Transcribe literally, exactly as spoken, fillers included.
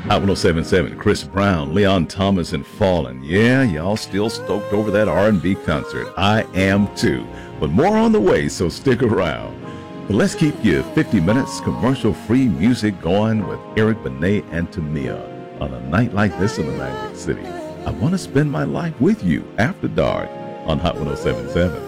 Hot ten seventy-seven, Chris Brown, Leon Thomas, and Fallen. Yeah, y'all still stoked over that R and B concert. I am too. But more on the way, so stick around. But let's keep you fifty minutes commercial-free music going with Eric Benet and Tamia on a night like this in the Magic City. I want to spend my life with you after dark on Hot ten seventy-seven.